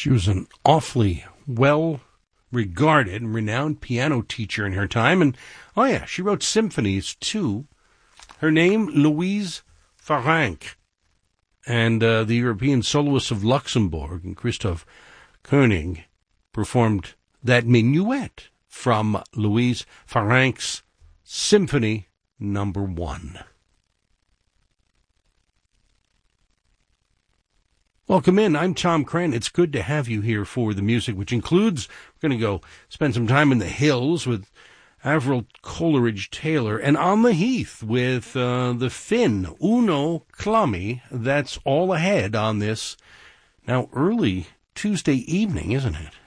She was an awfully well-regarded and renowned piano teacher in her time. And, oh yeah, she wrote symphonies, too. Her name, Louise Farank. And the European soloists of Luxembourg and Christoph Koenig performed that minuet from Louise Farank's Symphony No. 1. Welcome in. I'm Tom Crenn. It's good to have you here for the music, which includes, we're going to go spend some time in the hills with Avril Coleridge-Taylor, and on the heath with the Finn, Uno Clummy. That's all ahead on this now early Tuesday evening, isn't it?